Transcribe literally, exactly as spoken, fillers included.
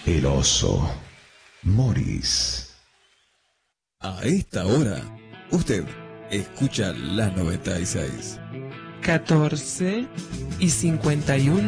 El oso Morris. A esta hora, usted escucha la noventa y seis. catorce y cincuenta y un